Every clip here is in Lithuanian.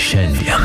šiandien.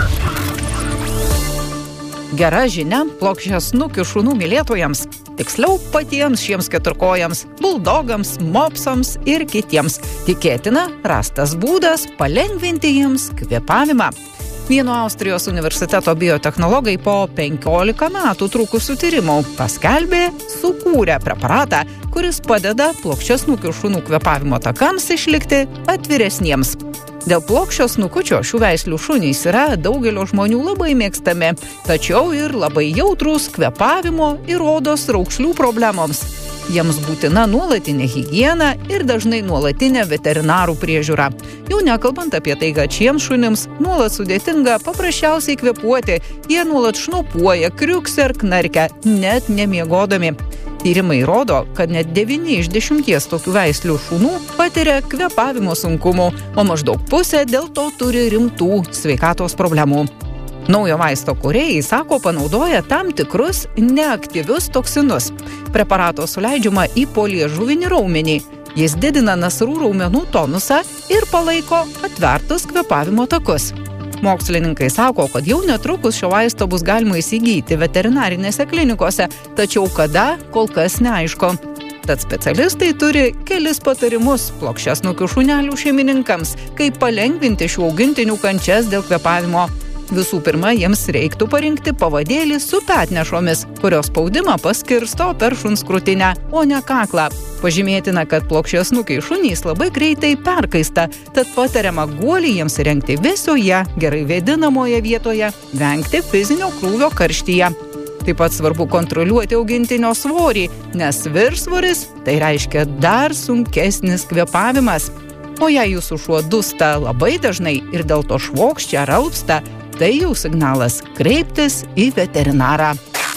Gera žinia plokščiasnukių šunų mylėtojams, tiksliau patiems šiems keturkojams, buldogams, mopsams ir kitiems. Tikėtina, rastas būdas palengvinti jiems kvėpavimą. Vieno Austrijos universiteto biotechnologai po 15 metų trukusių tyrimų paskelbė, sukūrė preparatą, kuris padeda plokščiasnukių šunų kvėpavimo takams išlikti atviresniems. Dėl plokščio snukučio šių veislių šunys yra daugelio žmonių labai mėgstami, tačiau ir labai jautrūs kvėpavimo ir odos raukšlių problemoms. Jiems būtina nuolatinė higiena ir dažnai nuolatinė veterinarų priežiūra. Jau nekalbant apie tai, kad šiems šunims nuolat sudėtinga paprasčiausiai kvėpuoti, jie nuolat šnopuoja, kriuksi ar knarkia, net nemiegodami. Tyrimai rodo, kad net 9 iš 10 tokių veislių šunų patiria kvėpavimo sunkumų, o maždaug pusė dėl to turi rimtų sveikatos problemų. Naujo vaisto kūrėjai, sako, panaudoja tam tikrus neaktyvius toksinus. Preparato suleidžiama į poliežuvinį raumenį. Jis didina nasrų raumenų tonusą ir palaiko atvertus kvėpavimo takus. Mokslininkai sako, kad jau netrukus šio vaisto bus galima įsigyti veterinarinėse klinikose, tačiau kada, kol kas neaišku. Tad specialistai turi kelis patarimus plokščiasnukių šunelių šeimininkams, kaip palengvinti šių augintinių kančias dėl kvėpavimo. Visų pirma, jiems reiktų parinkti pavadėlį su petnešomis, kurios spaudimą paskirsto per šuns krūtinę, o ne kaklą. Pažymėtina, kad plokščiasnukiai šunys labai greitai perkaista, tad patariama guolį jiems įrengti vėsioje, gerai vėdinamoje vietoje, vengti fizinio krūvio karštyje. Taip pat svarbu kontroliuoti augintinio svorį, nes viršsvoris tai reiškia dar sunkesnis kvėpavimas. O jei jūsų šuo dusta labai dažnai ir dėl to švokščia ar alpsta, tai jau signalas kreiptis į veterinarą.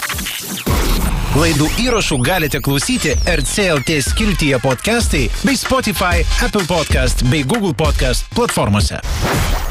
Laidų įrašų galite klausyti RC.lt skiltyje podcastai bei Spotify, Apple Podcast bei Google Podcast platformose.